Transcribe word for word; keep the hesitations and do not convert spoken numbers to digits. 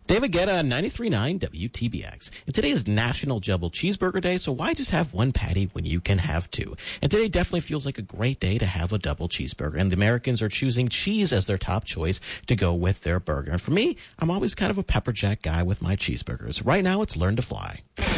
David Guetta on ninety-three point nine W T B X. And today is National Double Cheeseburger Day, so why just have one patty when you can have two? And today definitely feels like a great day to have a double cheeseburger. And the Americans are choosing cheese as their top choice to go with their burger. And for me, I'm always kind of a pepper jack guy with my cheeseburgers. Right now, it's Learn to Fly.